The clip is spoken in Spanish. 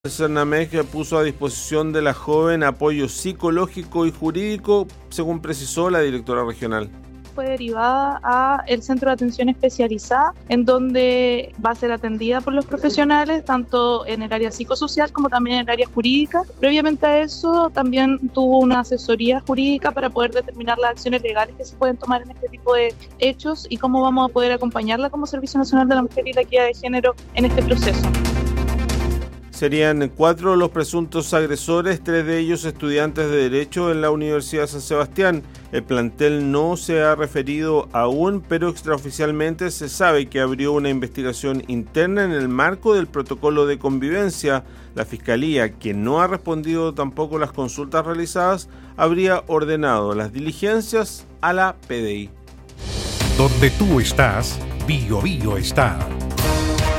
El Cernamec puso a disposición de la joven apoyo psicológico y jurídico, según precisó la directora regional. Fue derivada a el centro de atención especializada, en donde va a ser atendida por los profesionales, tanto en el área psicosocial como también en el área jurídica. Previamente a eso, también tuvo una asesoría jurídica para poder determinar las acciones legales que se pueden tomar en este tipo de hechos y cómo vamos a poder acompañarla como Servicio Nacional de la Mujer y la Equidad de Género en este proceso. Serían 4 los presuntos agresores, 3 de ellos estudiantes de Derecho en la Universidad de San Sebastián. El plantel no se ha referido aún, pero extraoficialmente se sabe que abrió una investigación interna en el marco del protocolo de convivencia. La Fiscalía, que no ha respondido tampoco las consultas realizadas, habría ordenado las diligencias a la PDI. Donde tú estás, Bio Bio está.